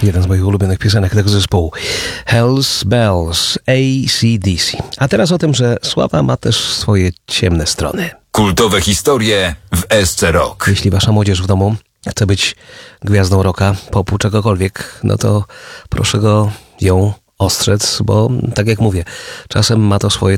Jeden z moich ulubionych piosenek tego zespołu. Hells Bells, AC/DC. A teraz o tym, że sława ma też swoje ciemne strony. Kultowe historie w SC Rock. Jeśli wasza młodzież w domu chce być gwiazdą rocka, popu, czegokolwiek, no to proszę ją ostrzec, bo tak jak mówię, czasem ma to swoje